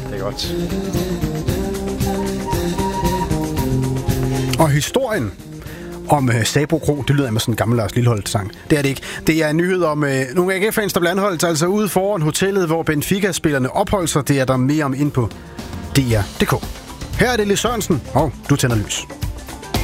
Det er godt. Og historien om Sabro Kro, det lyder med sådan en gammel Lars Lilholt-sang. Det er det ikke. Det er en nyhed om nogle AGF-fans, der blev anholdt altså ude foran hotellet, hvor Benfica-spillerne opholdt sig. Det er der mere om ind på DR.dk. Her er det Lis Sørensen, og du tænder lys.